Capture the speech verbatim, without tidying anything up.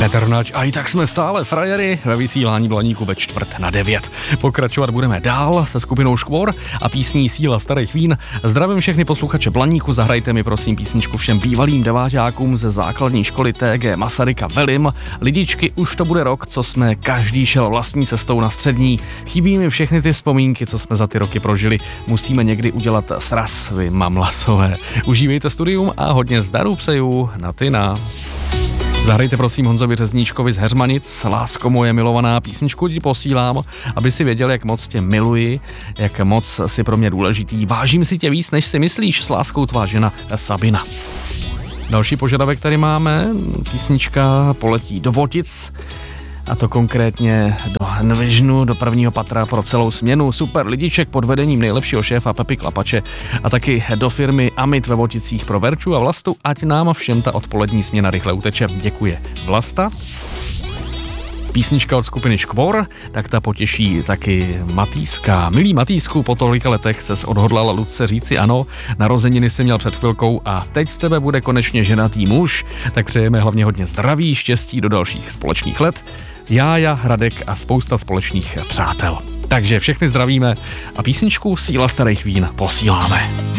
Petr Nač, a i tak jsme stále frajery ve vysílání Blaníku ve čtvrt na devět. Pokračovat budeme dál se skupinou Škvor a písní Síla starých vín. Zdravím všechny posluchače Blaníku, zahrajte mi prosím písničku všem bývalým deváťákům ze základní školy T G Masaryka Velim. Lidičky, už to bude rok, co jsme každý šel vlastní cestou na střední. Chybí mi všechny ty vzpomínky, co jsme za ty roky prožili. Musíme někdy udělat sraz, vy mamlasové. Užívejte studium a hodně zdaru přeju na ty na. Zahrajte prosím Honzovi Řezníčkovi z Heřmanic, Lásko moje milovaná, písničku ti posílám, aby si věděl, jak moc tě miluji, jak moc si pro mě důležitý. Vážím si tě víc, než si myslíš, s láskou tvá žena Sabina. Další požadavek tady máme, písnička poletí do Votic, a to konkrétně do Nvižnu, do prvního patra pro celou směnu. Super lidiček pod vedením nejlepšího šéfa Pepy Klapače a taky do firmy Amit ve Voticích pro Verču a Vlastu, ať nám všem ta odpolední směna rychle uteče. Děkuje Vlasta. Písnička od skupiny Škvor, tak ta potěší taky Matýska. Milý Matýsku, po tolika letech ses odhodlala Lucce říci ano, narozeniny si měl před chvilkou a teď z tebe bude konečně ženatý muž, tak přejeme hlavně hodně zdraví, štěstí do dalších společných let. Jája, Hradek a spousta společných přátel. Takže všechny zdravíme a písničku Síla starých vín posíláme.